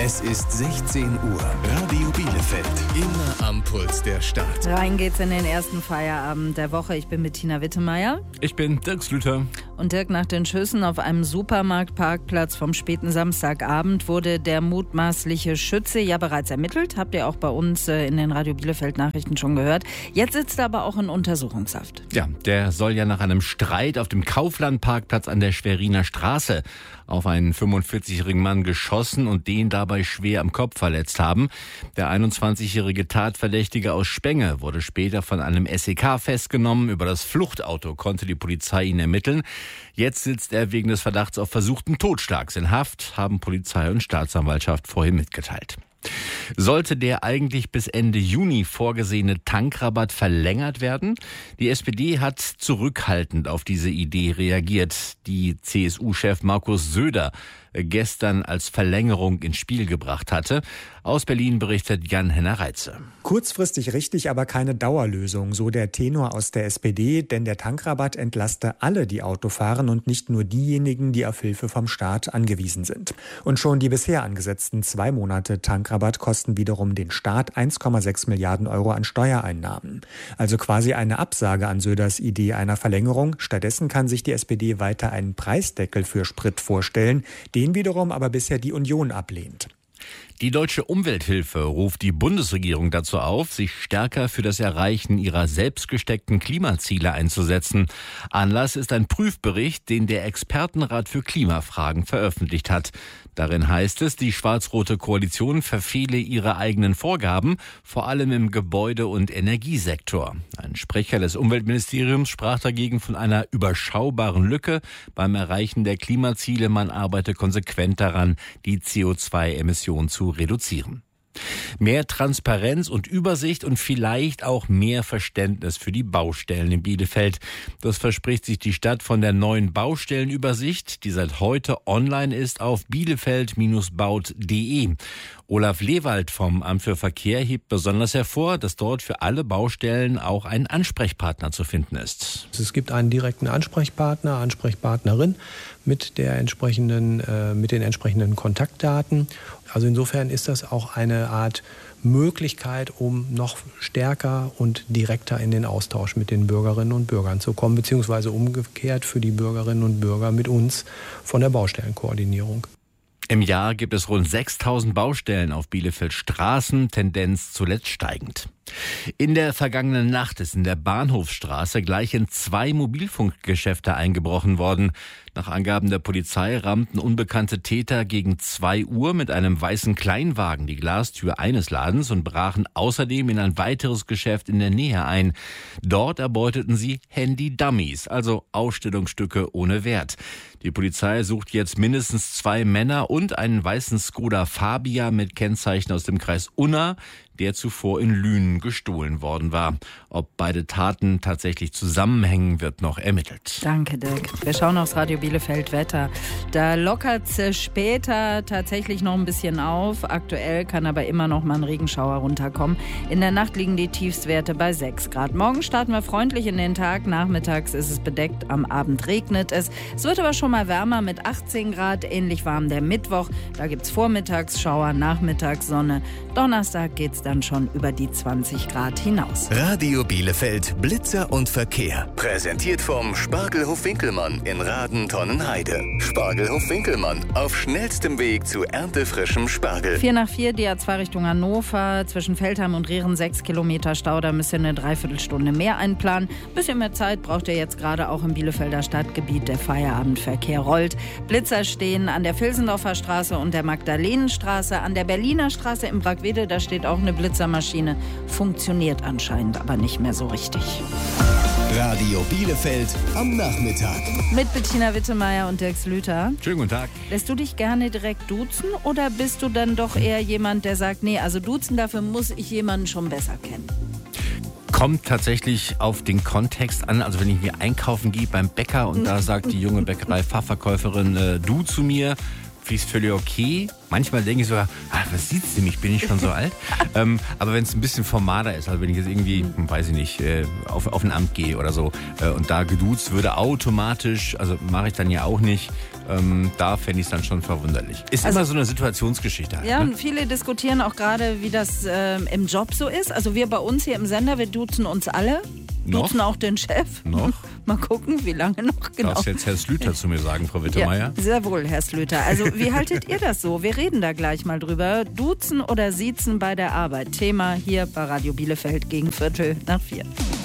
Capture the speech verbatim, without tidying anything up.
Es ist sechzehn Uhr. Radio Bielefeld. Immer am Puls der Stadt. Rein geht's in den ersten Feierabend der Woche. Ich bin Bettina Wittemeier. Ich bin Dirk Slüter. Und Dirk, nach den Schüssen auf einem Supermarktparkplatz vom späten Samstagabend wurde der mutmaßliche Schütze ja bereits ermittelt. Habt ihr auch bei uns in den Radio Bielefeld Nachrichten schon gehört. Jetzt sitzt er aber auch in Untersuchungshaft. Ja, der soll ja nach einem Streit auf dem Kaufland-Parkplatz an der Schweriner Straße auf einen fünfundvierzigjährigen Mann geschossen und den dabei schwer am Kopf verletzt haben. Der einundzwanzigjährige Tatverdächtige aus Spenge wurde später von einem S E K festgenommen. Über das Fluchtauto konnte die Polizei ihn ermitteln. Jetzt sitzt er wegen des Verdachts auf versuchten Totschlags in Haft, haben Polizei und Staatsanwaltschaft vorhin mitgeteilt. Sollte der eigentlich bis Ende Juni vorgesehene Tankrabatt verlängert werden? Die S P D hat zurückhaltend auf diese Idee reagiert, die C S U-Chef Markus Söder gestern als Verlängerung ins Spiel gebracht hatte. Aus Berlin berichtet Jan-Henner Reitze. Kurzfristig richtig, aber keine Dauerlösung, so der Tenor aus der S P D, denn der Tankrabatt entlaste alle, die Auto fahren und nicht nur diejenigen, die auf Hilfe vom Staat angewiesen sind. Und schon die bisher angesetzten zwei Monate Tankrabatt kosten wiederum den Staat eins Komma sechs Milliarden Euro an Steuereinnahmen. Also quasi eine Absage an Söders Idee einer Verlängerung. Stattdessen kann sich die S P D weiter einen Preisdeckel für Sprit vorstellen, den wiederum aber bisher die Union ablehnt. Die Deutsche Umwelthilfe ruft die Bundesregierung dazu auf, sich stärker für das Erreichen ihrer selbst gesteckten Klimaziele einzusetzen. Anlass ist ein Prüfbericht, den der Expertenrat für Klimafragen veröffentlicht hat. Darin heißt es, die schwarz-rote Koalition verfehle ihre eigenen Vorgaben, vor allem im Gebäude- und Energiesektor. Ein Sprecher des Umweltministeriums sprach dagegen von einer überschaubaren Lücke beim Erreichen der Klimaziele. Man arbeite konsequent daran, die C O zwei Emissionen zu reduzieren. Mehr Transparenz und Übersicht und vielleicht auch mehr Verständnis für die Baustellen in Bielefeld. Das verspricht sich die Stadt von der neuen Baustellenübersicht, die seit heute online ist auf bielefeld baut punkt de. Olaf Lewald vom Amt für Verkehr hebt besonders hervor, dass dort für alle Baustellen auch ein Ansprechpartner zu finden ist. Es gibt einen direkten Ansprechpartner, Ansprechpartnerin mit der entsprechenden, äh, mit den entsprechenden Kontaktdaten. Also insofern ist das auch eine Art Möglichkeit, um noch stärker und direkter in den Austausch mit den Bürgerinnen und Bürgern zu kommen, beziehungsweise umgekehrt für die Bürgerinnen und Bürger mit uns von der Baustellenkoordinierung. Im Jahr gibt es rund sechstausend Baustellen auf Bielefelds Straßen, Tendenz zuletzt steigend. In der vergangenen Nacht ist in der Bahnhofstraße gleich in zwei Mobilfunkgeschäfte eingebrochen worden. Nach Angaben der Polizei rammten unbekannte Täter gegen zwei Uhr mit einem weißen Kleinwagen die Glastür eines Ladens und brachen außerdem in ein weiteres Geschäft in der Nähe ein. Dort erbeuteten sie Handy-Dummies, also Ausstellungsstücke ohne Wert. Die Polizei sucht jetzt mindestens zwei Männer und einen weißen Skoda Fabia mit Kennzeichen aus dem Kreis Unna, der zuvor in Lünen gestohlen worden war. Ob beide Taten tatsächlich zusammenhängen, wird noch ermittelt. Danke, Dirk. Wir schauen aufs Radio Bielefeld Wetter. Da lockert es später tatsächlich noch ein bisschen auf. Aktuell kann aber immer noch mal ein Regenschauer runterkommen. In der Nacht liegen die Tiefstwerte bei sechs Grad. Morgen starten wir freundlich in den Tag. Nachmittags ist es bedeckt, am Abend regnet es. Es wird aber schon mal wärmer mit achtzehn Grad. Ähnlich warm der Mittwoch. Da gibt es Vormittagsschauer, nachmittags Sonne. Donnerstag geht es dann schon über die zwanzig Grad hinaus. Radio Bielefeld, Blitzer und Verkehr. Präsentiert vom Spargelhof Winkelmann in Raden-Tonnenheide. Spargelhof Winkelmann, auf schnellstem Weg zu erntefrischem Spargel. vier nach vier, die A zwei Richtung Hannover. Zwischen Feldheim und Rehren sechs Kilometer Stau. Da müsst ihr eine Dreiviertelstunde mehr einplanen. Bisschen mehr Zeit braucht ihr jetzt gerade auch im Bielefelder Stadtgebiet. Der Feierabendverkehr rollt. Blitzer stehen an der Vilsendorfer Straße und der Magdalenenstraße. An der Berliner Straße im Brackwede, da steht auch eine Blitzermaschine. Funktioniert anscheinend aber nicht mehr so richtig. Radio Bielefeld am Nachmittag. Mit Bettina Wittemeier und Dirk Slüter. Schönen guten Tag. Lässt du dich gerne direkt duzen oder bist du dann doch eher jemand, der sagt, nee, also duzen, dafür muss ich jemanden schon besser kennen? Kommt tatsächlich auf den Kontext an. Also wenn ich mir einkaufen gehe beim Bäcker und da sagt die junge Bäckerei-Fachverkäuferin äh, du zu mir, finde ich es völlig okay. Manchmal denke ich sogar, ah, was sieht sie mich, bin ich schon so alt? ähm, aber wenn es ein bisschen formaler ist, also wenn ich jetzt irgendwie, weiß ich nicht, äh, auf, auf ein Amt gehe oder so äh, und da geduzt würde automatisch, also mache ich dann ja auch nicht, ähm, da fände ich es dann schon verwunderlich. Ist also, immer so eine Situationsgeschichte halt. Ja, ne? und viele diskutieren auch gerade, wie das äh, im Job so ist. Also wir bei uns hier im Sender, wir duzen uns alle. Duzen auch den Chef. Noch? Mal gucken, wie lange noch genau. Darfst jetzt Herr Slüter zu mir sagen, Frau Wittermeier? Ja, sehr wohl, Herr Slüter. Also wie haltet ihr das so? Wir reden da gleich mal drüber. Duzen oder Siezen bei der Arbeit. Thema hier bei Radio Bielefeld gegen Viertel nach vier.